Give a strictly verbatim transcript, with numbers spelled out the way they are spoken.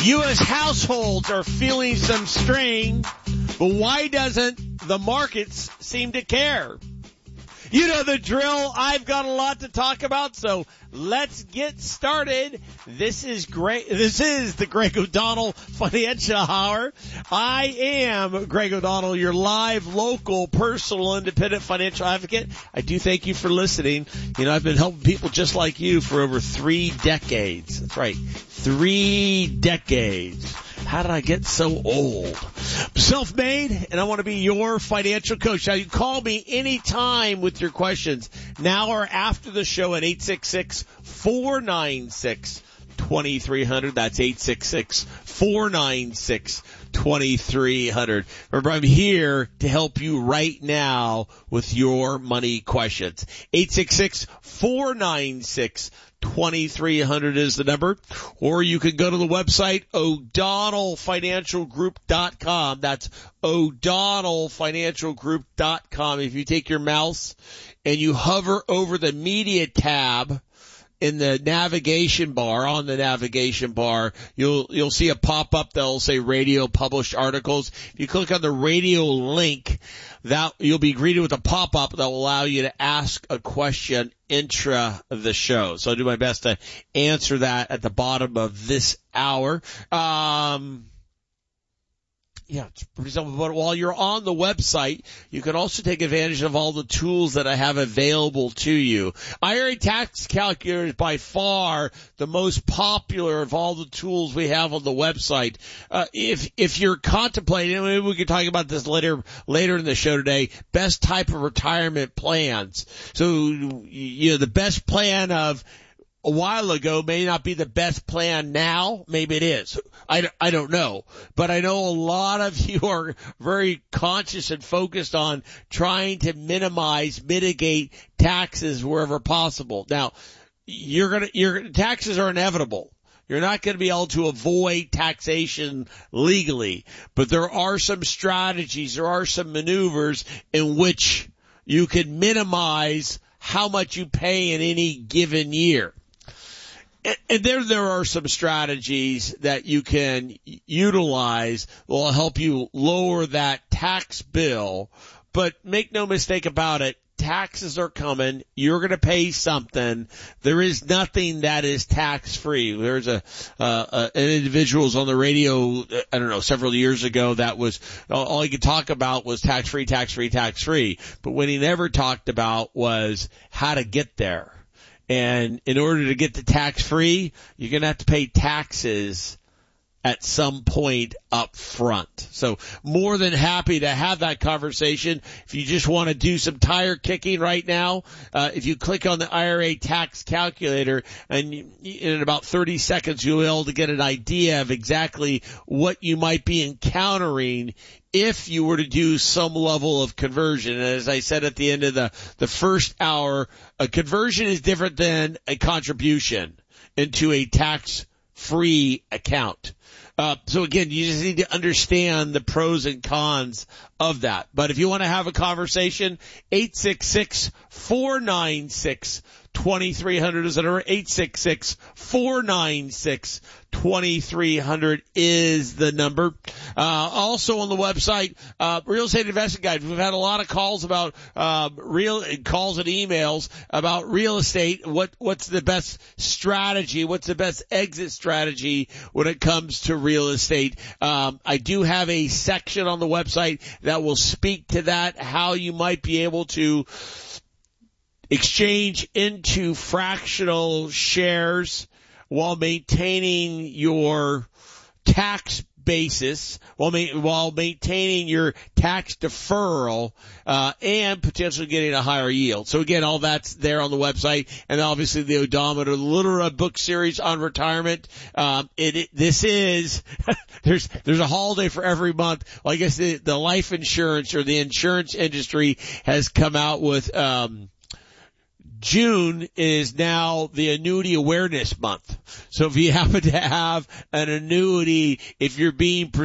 U S households are feeling some strain, but why doesn't the markets seem to care? You know the drill. I've got a lot to talk about, so let's get started. This is great. This is the Greg O'Donnell Financial Hour. I am Greg O'Donnell, your live, local, personal, independent financial advocate. I do thank you for listening. You know, I've been helping people just like you for over three decades. That's right. Three decades. How did I get so old? Self-made, and I want to be your financial coach. Now, you call me anytime with your questions, now or after the show at eight six six, four nine six, two three zero zero. That's eight six six, four nine six, two three zero zero. Remember, I'm here to help you right now with your money questions. eight six six, four nine six, twenty-three hundred is the number, or you can go to the website O'Donnell Financial Group dot com. That's O'Donnell Financial Group dot com. If you take your mouse and you hover over the media tab in the navigation bar, on the navigation bar, you'll you'll see a pop-up that'll say radio published articles. If you click on the radio link, that you'll be greeted with a pop-up that will allow you to ask a question intra the show. So I'll do my best to answer that at the bottom of this hour. Um Yeah, it's pretty simple. But while you're on the website, you can also take advantage of all the tools that I have available to you. I R A Tax Calculator is by far the most popular of all the tools we have on the website. Uh, if if you're contemplating, maybe we can talk about this later later in the show today, best type of retirement plans. So, you know, the best plan of a while ago may not be the best plan now. Maybe it is. I, I don't know. But I know a lot of you are very conscious and focused on trying to minimize, mitigate taxes wherever possible. Now, you're gonna, your taxes are inevitable. You're not going to be able to avoid taxation legally, but there are some strategies, there are some maneuvers in which you can minimize how much you pay in any given year. And there, there are some strategies that you can utilize that will help you lower that tax bill. But make no mistake about it, taxes are coming. You're going to pay something. There is nothing that is tax-free. There's a, uh, uh, an individual was on the radio, I don't know, several years ago that was, all he could talk about was tax-free, tax-free, tax-free. But what he never talked about was how to get there. And in order to get to tax-free, you're going to have to pay taxes at some point up front. So more than happy to have that conversation. If you just want to do some tire kicking right now, uh, if you click on the I R A Tax Calculator, and you, in about thirty seconds you'll be able to get an idea of exactly what you might be encountering if you were to do some level of conversion. And as I said at the end of the, the first hour, a conversion is different than a contribution into a tax-free account. Uh, so again, you just need to understand the pros and cons of that. But if you want to have a conversation, eight six six, four nine six, two three zero zero is the number. eight six six, four nine six, two three zero zero is the number. Uh, also on the website, uh, Real Estate Investment Guide. We've had a lot of calls about, uh, real, calls and emails about real estate. What, what's the best strategy? What's the best exit strategy when it comes to real estate? Um, I do have a section on the website that will speak to that, how you might be able to exchange into fractional shares while maintaining your tax basis, while ma- while maintaining your tax deferral, uh, and potentially getting a higher yield. So again, all that's there on the website, and obviously the Odometer, the Little Red book series on retirement. Um, it, it this is there's there's a holiday for every month. Well, I guess the, the life insurance or the insurance industry has come out with um June is now the Annuity Awareness Month. So if you happen to have an annuity, if you're being